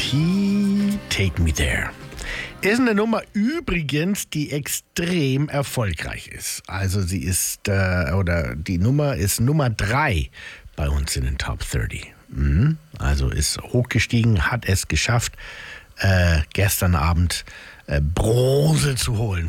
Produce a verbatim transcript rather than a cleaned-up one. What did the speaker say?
T, Take Me There. Ist eine Nummer übrigens, die extrem erfolgreich ist. Also sie ist, äh, oder die Nummer ist Nummer drei bei uns in den Top dreißig. Mhm. Also ist hochgestiegen, hat es geschafft, äh, gestern Abend äh, Bronze zu holen